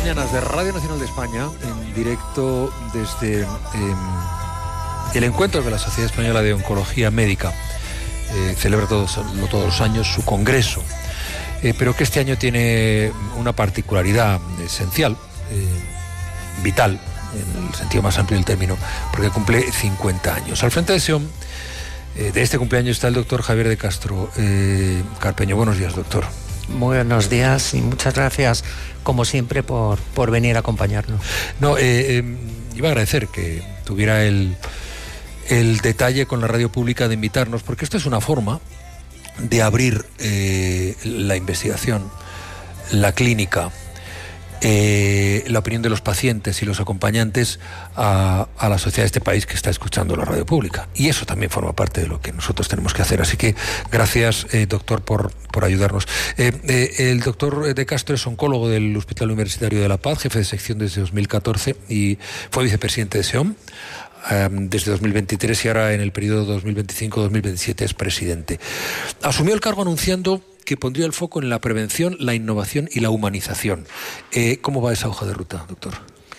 mañanas de Radio Nacional de España, en directo desde el encuentro de la Sociedad Española de Oncología Médica. Celebra todos los años su congreso, pero que este año tiene una particularidad esencial, vital, en el sentido más amplio del término, porque cumple 50 años. Al frente de SEOM, de este cumpleaños, está el doctor Javier de Castro Carpeño. Buenos días, doctor. Muy buenos días y muchas gracias, como siempre, por venir a acompañarnos. No, iba a agradecer que tuviera el detalle con la radio pública de invitarnos, porque esto es una forma de abrir la investigación, la clínica, la opinión de los pacientes y los acompañantes a la sociedad de este país que está escuchando la radio pública. Y eso también forma parte de lo que nosotros tenemos que hacer. Así que gracias, doctor, por ayudarnos. El doctor de Castro es oncólogo del Hospital Universitario de La Paz, jefe de sección desde 2014 y fue vicepresidente de SEOM desde 2023 y ahora en el periodo 2025-2027 es presidente. Asumió el cargo anunciando que pondría el foco en la prevención, la innovación y la humanización. ¿Cómo va esa hoja de ruta, doctor?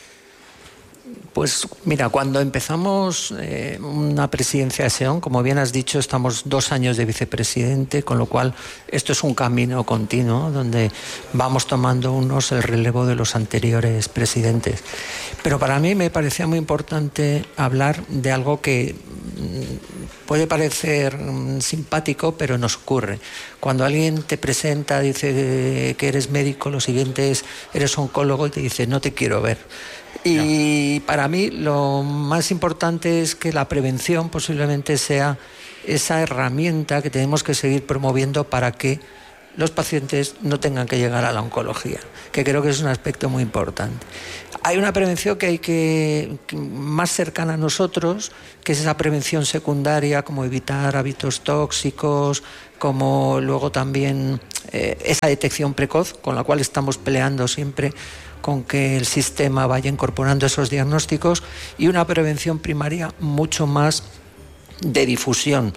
Pues mira, cuando empezamos una presidencia de SEOM, como bien has dicho, estamos 2 años de vicepresidente, con lo cual esto es un camino continuo donde vamos tomando unos el relevo de los anteriores presidentes. Pero para mí me parecía muy importante hablar de algo que puede parecer simpático, pero nos ocurre. Cuando alguien te presenta, dice que eres médico, lo siguiente es eres oncólogo y te dice no te quiero ver. Y para mí lo más importante es que la prevención posiblemente sea esa herramienta que tenemos que seguir promoviendo para que los pacientes no tengan que llegar a la oncología, que creo que es un aspecto muy importante. Hay una prevención que hay que más cercana a nosotros, que es esa prevención secundaria, como evitar hábitos tóxicos, como luego también esa detección precoz, con la cual estamos peleando siempre con que el sistema vaya incorporando esos diagnósticos, y una prevención primaria mucho más de difusión,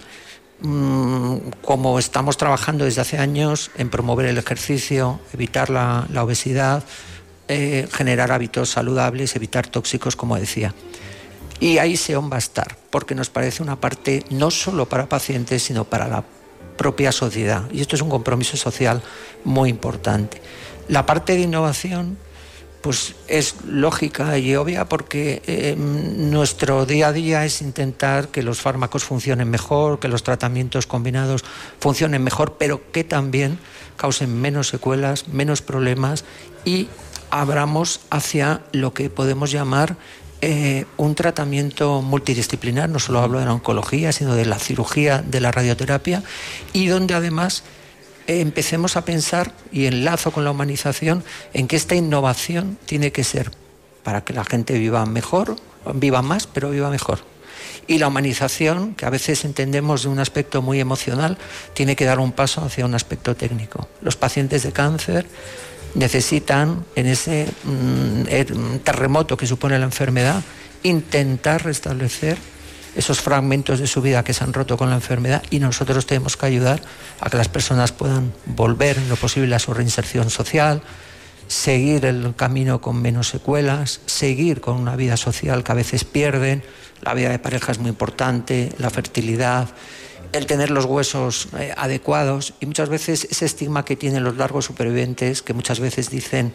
como estamos trabajando desde hace años en promover el ejercicio, evitar la obesidad, generar hábitos saludables, evitar tóxicos, como decía. Y ahí SEOM va a estar, porque nos parece una parte no solo para pacientes, sino para la propia sociedad. Y esto es un compromiso social muy importante. La parte de innovación pues es lógica y obvia, porque nuestro día a día es intentar que los fármacos funcionen mejor, que los tratamientos combinados funcionen mejor, pero que también causen menos secuelas, menos problemas y abramos hacia lo que podemos llamar un tratamiento multidisciplinar. No solo hablo de la oncología, sino de la cirugía, de la radioterapia, y donde además empecemos a pensar, y enlazo con la humanización, en que esta innovación tiene que ser para que la gente viva mejor, viva más, pero viva mejor. Y la humanización, que a veces entendemos de un aspecto muy emocional, tiene que dar un paso hacia un aspecto técnico. Los pacientes de cáncer necesitan, en ese terremoto que supone la enfermedad, intentar restablecer esos fragmentos de su vida que se han roto con la enfermedad, y nosotros tenemos que ayudar a que las personas puedan volver en lo posible a su reinserción social, seguir el camino con menos secuelas, seguir con una vida social que a veces pierden. La vida de pareja es muy importante, la fertilidad, el tener los huesos adecuados, y muchas veces ese estigma que tienen los largos supervivientes, que muchas veces dicen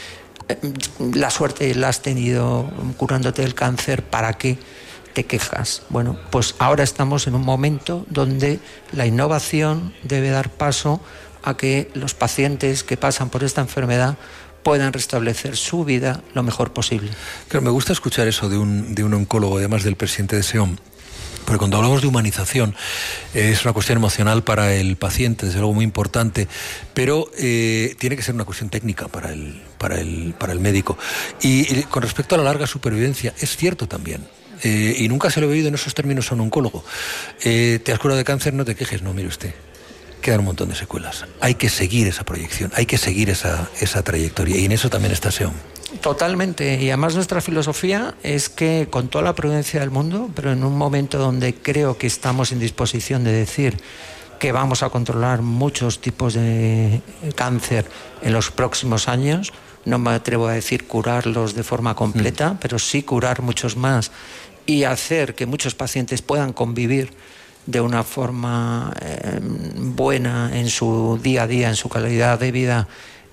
la suerte la has tenido curándote del cáncer, ¿para qué te quejas? Bueno, pues ahora estamos en un momento donde la innovación debe dar paso a que los pacientes que pasan por esta enfermedad puedan restablecer su vida lo mejor posible. Claro, me gusta escuchar eso de un oncólogo, además del presidente de SEOM, porque cuando hablamos de humanización es una cuestión emocional para el paciente, desde luego muy importante, pero tiene que ser una cuestión técnica para el médico. Y con respecto a la larga supervivencia, es cierto también. Y nunca se lo he oído en esos términos a un oncólogo. Te has curado de cáncer, no te quejes. No, mire usted, quedan un montón de secuelas. Hay que seguir esa proyección, hay que seguir esa trayectoria, y en eso también está SEOM. Totalmente, y además nuestra filosofía es que, con toda la prudencia del mundo, pero en un momento donde creo que estamos en disposición de decir que vamos a controlar muchos tipos de cáncer en los próximos años, no me atrevo a decir curarlos de forma completa, pero sí curar muchos más y hacer que muchos pacientes puedan convivir de una forma buena en su día a día, en su calidad de vida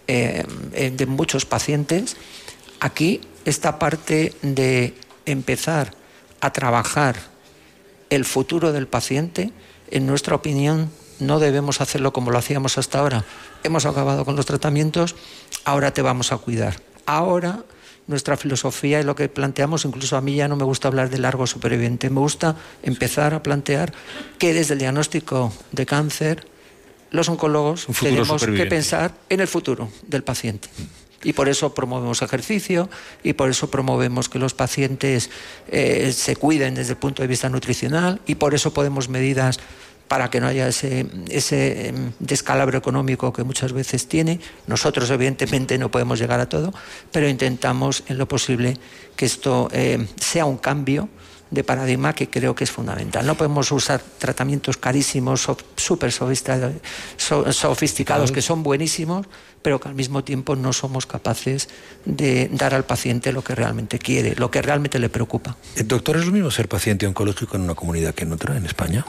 de muchos pacientes. Aquí esta parte de empezar a trabajar el futuro del paciente, en nuestra opinión, no debemos hacerlo como lo hacíamos hasta ahora. Hemos acabado con los tratamientos, ahora te vamos a cuidar. Ahora nuestra filosofía y lo que planteamos, incluso a mí ya no me gusta hablar de largo superviviente, me gusta empezar a plantear que desde el diagnóstico de cáncer los oncólogos tenemos que pensar en el futuro del paciente. Y por eso promovemos ejercicio y por eso promovemos que los pacientes se cuiden desde el punto de vista nutricional y por eso podemos medidas para que no haya ese descalabro económico que muchas veces tiene. Nosotros evidentemente no podemos llegar a todo, pero intentamos en lo posible que esto sea un cambio de paradigma que creo que es fundamental. No podemos usar tratamientos carísimos, súper sofisticados, que son buenísimos, pero que al mismo tiempo no somos capaces de dar al paciente lo que realmente quiere, lo que realmente le preocupa. Doctor, ¿es lo mismo ser paciente oncológico en una comunidad que en otra, en España?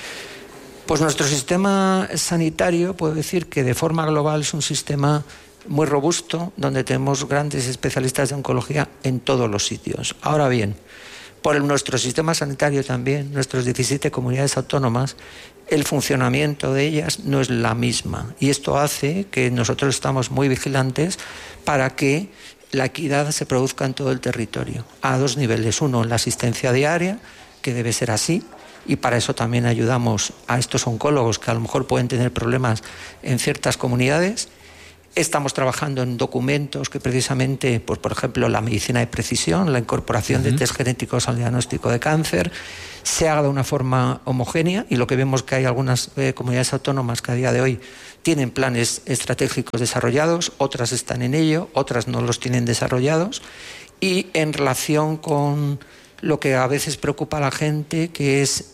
Pues nuestro sistema sanitario, puedo decir que de forma global es un sistema muy robusto, donde tenemos grandes especialistas de oncología en todos los sitios. Ahora bien, por nuestro sistema sanitario también, nuestras 17 comunidades autónomas, el funcionamiento de ellas no es la misma. Y esto hace que nosotros estamos muy vigilantes para que la equidad se produzca en todo el territorio, a dos niveles. Uno, en la asistencia diaria, que debe ser así, y para eso también ayudamos a estos oncólogos que a lo mejor pueden tener problemas en ciertas comunidades. Estamos trabajando en documentos que precisamente, pues, por ejemplo, la medicina de precisión, la incorporación de test genéticos al diagnóstico de cáncer, se haga de una forma homogénea, y lo que vemos que hay algunas comunidades autónomas que a día de hoy tienen planes estratégicos desarrollados, otras están en ello, otras no los tienen desarrollados, y en relación con lo que a veces preocupa a la gente, que es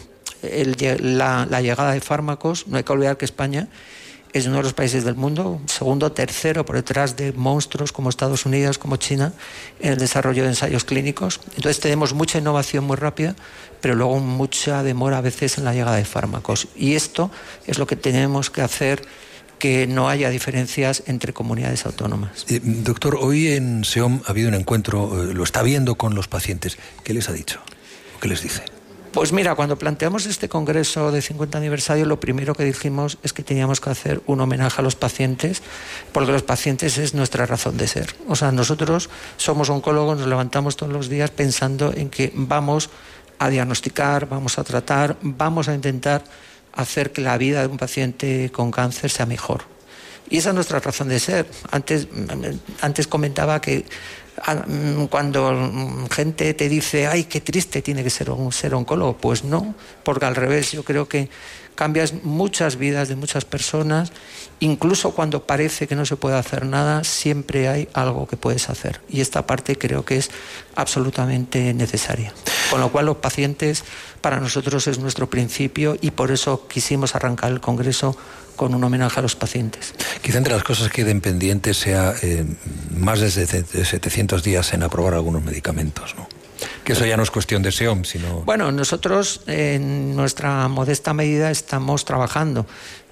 la llegada de fármacos. No hay que olvidar que España es uno de los países del mundo, segundo, tercero, por detrás de monstruos como Estados Unidos, como China, en el desarrollo de ensayos clínicos. Entonces tenemos mucha innovación muy rápida, pero luego mucha demora a veces en la llegada de fármacos. Y esto es lo que tenemos que hacer, que no haya diferencias entre comunidades autónomas. Doctor, hoy en SEOM ha habido un encuentro, lo está viendo con los pacientes. ¿Qué les ha dicho? ¿Qué les dice? Pues mira, cuando planteamos este congreso de 50 aniversario, lo primero que dijimos es que teníamos que hacer un homenaje a los pacientes, porque los pacientes es nuestra razón de ser. O sea, nosotros somos oncólogos, nos levantamos todos los días pensando en que vamos a diagnosticar, vamos a tratar, vamos a intentar hacer que la vida de un paciente con cáncer sea mejor. Y esa es nuestra razón de ser. Antes comentaba que cuando gente te dice, ay, qué triste tiene que ser oncólogo, pues no, porque al revés, yo creo que cambias muchas vidas de muchas personas, incluso cuando parece que no se puede hacer nada, siempre hay algo que puedes hacer. Y esta parte creo que es absolutamente necesaria. Con lo cual los pacientes para nosotros es nuestro principio y por eso quisimos arrancar el Congreso con un homenaje a los pacientes. Quizá entre las cosas que queden pendientes sea más de 700 días en aprobar algunos medicamentos, ¿no? Que eso ya no es cuestión de SEOM, sino... Bueno, nosotros en nuestra modesta medida estamos trabajando.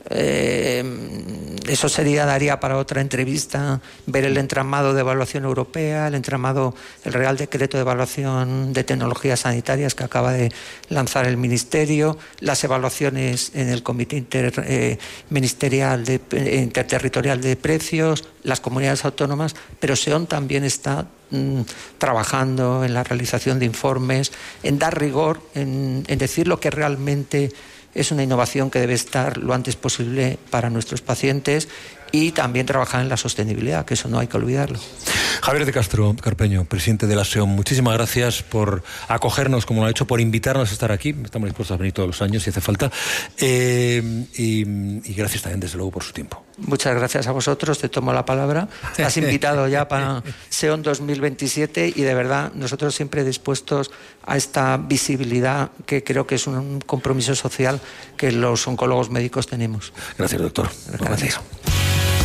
Eso daría para otra entrevista, ver el entramado de evaluación europea, el Real Decreto de Evaluación de Tecnologías Sanitarias que acaba de lanzar el Ministerio, las evaluaciones en el Comité Interterritorial de Precios, las comunidades autónomas, pero SEOM también está trabajando en la realización de informes, en dar rigor, en decir lo que realmente es una innovación que debe estar lo antes posible para nuestros pacientes y también trabajar en la sostenibilidad, que eso no hay que olvidarlo. Javier de Castro Carpeño, presidente de la SEOM, muchísimas gracias por acogernos, como lo ha hecho, por invitarnos a estar aquí. Estamos dispuestos a venir todos los años si hace falta. Y gracias también, desde luego, por su tiempo. Muchas gracias a vosotros, te tomo la palabra. Has invitado ya para SEOM 2027 y de verdad nosotros siempre dispuestos a esta visibilidad que creo que es un compromiso social que los oncólogos médicos tenemos. Gracias, doctor. Gracias.